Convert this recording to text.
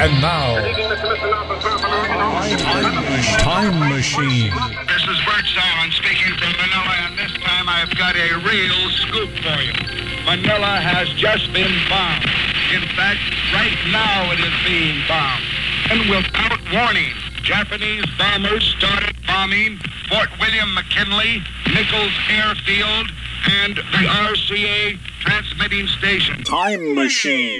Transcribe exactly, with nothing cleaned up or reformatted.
And now, Time Machine. This is Bert Salmon speaking from Manila, and this time I've got a real scoop for you. Manila has just been bombed. In fact, right now it is being bombed. And without warning, Japanese bombers started bombing Fort William McKinley, Nichols Airfield, and the R C A transmitting station. Time Machine.